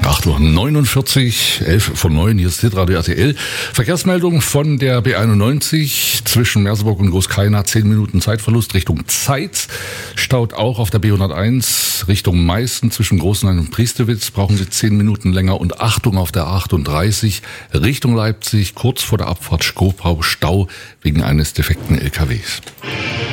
8:49 Uhr, 11 von 9, hier ist Hitradio RTL. Verkehrsmeldung von der B91 zwischen Merseburg und Großkeina, 10 Minuten Zeitverlust Richtung Zeitz. Staut auch auf der B101 Richtung Meißen zwischen Großenhain und Priestewitz, brauchen Sie 10 Minuten länger. Und Achtung auf der 38 Richtung Leipzig, kurz vor der Abfahrt Schkopau, Stau wegen eines defekten LKWs.